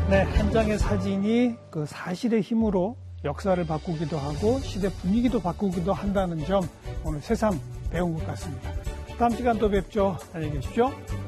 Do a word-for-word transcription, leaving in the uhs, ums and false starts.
네, 한 장의 사진이 그 사실의 힘으로 역사를 바꾸기도 하고 시대 분위기도 바꾸기도 한다는 점 오늘 새삼 배운 것 같습니다. 다음 시간 또 뵙죠. 안녕히 계십시오.